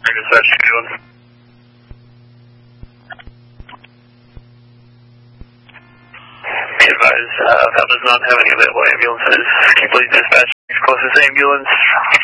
Dispatch, how you doing? Be advised, that does not have any available ambulances. Can you please dispatch closest ambulance?